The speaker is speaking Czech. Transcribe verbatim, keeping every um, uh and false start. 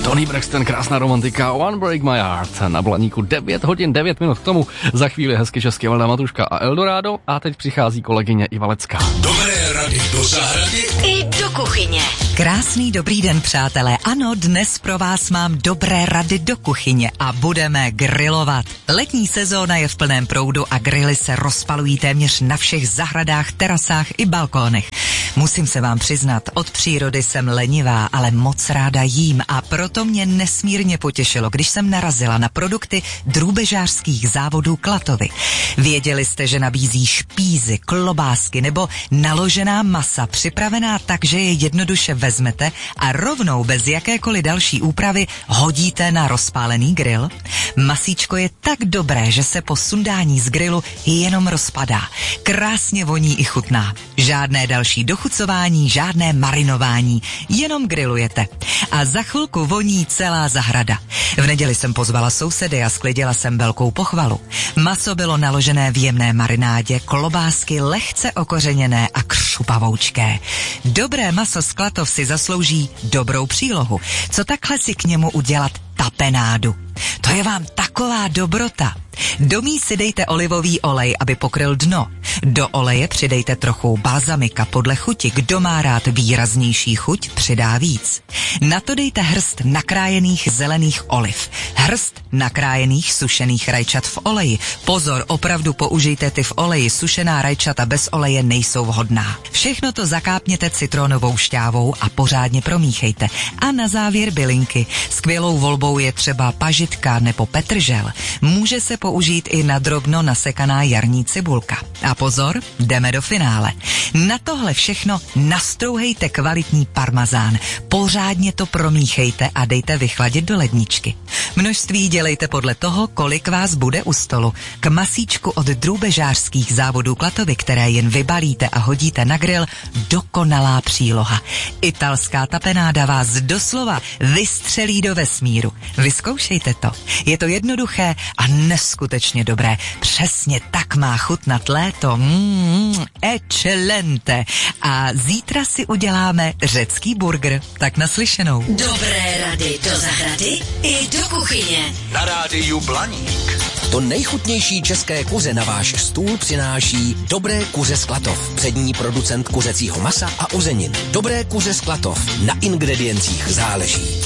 Tony Braxton, krásná romantika, One Break My Heart. Na Blaníku devět hodin devět minut k tomu. Za chvíli hezky česky Valda Matuška a Eldorado. A teď přichází kolegyně Ivalecká. Dobré rady do zahrady i do kuchyně. Krásný dobrý den, přátelé. Ano, dnes pro vás mám dobré rady do kuchyně a budeme grilovat. Letní sezóna je v plném proudu a grily se rozpalují téměř na všech zahradách, terasách i balkónech. Musím se vám přiznat, od přírody jsem lenivá, ale moc ráda jím a proto mě nesmírně potěšilo, když jsem narazila na produkty drůbežářských závodů Klatovy. Věděli jste, že nabízí špízy, klobásky nebo naložená masa připravená tak, že je jednoduše vezmete a rovnou bez jakékoliv další úpravy hodíte na rozpálený grill? Masíčko je tak dobré, že se po sundání z grilu jenom rozpadá. Krásně voní i chutná. Žádné další dochucování, žádné marinování, jenom grillujete. A za chvilku voní celá zahrada. V neděli jsem pozvala sousedy a sklidila jsem velkou pochvalu. Maso bylo naložené v jemné marinádě, klobásky lehce okořeněné a křupavoučké. Dobré maso z Klatov si zaslouží dobrou přílohu. Co takhle si k němu udělat tapenádu? To je vám taková dobrota. Do mísy dejte olivový olej, aby pokryl dno. Do oleje přidejte trochu balzamika podle chuti. Kdo má rád výraznější chuť, přidá víc. Na to dejte hrst nakrájených zelených oliv. Hrst nakrájených sušených rajčat v oleji. Pozor, opravdu použijte ty v oleji. Sušená rajčata bez oleje nejsou vhodná. Všechno to zakápněte citronovou šťávou a pořádně promíchejte. A na závěr bylinky. Skvělou volbou je třeba pažitka nebo petržel. Může se použít i na drobno nasekaná jarní cibulka. A pozor, jdeme do finále. Na tohle všechno nastrouhejte kvalitní parmazán. Pořádně to promíchejte a dejte vychladit do ledničky. Množství dělejte podle toho, kolik vás bude u stolu. K masíčku od drůbežářských závodů Klatovy, které jen vybalíte a hodíte na grill, dokonalá příloha. Italská tapenáda vás doslova vystřelí do vesmíru. Vyzkoušejte to. Je to jednoduché a neskutečně dobré. Přesně tak má chutnat léto. Mm, excelente. A zítra si uděláme řecký burger. Tak naslyšenou. Dobré rady do zahrady i do kuchyně. na rádiu Blaník. To nejchutnější české kuře na váš stůl přináší Dobré kuře z Klatov, přední producent kuřecího masa a uzenin. Dobré kuře z Klatov, na ingrediencích záleží.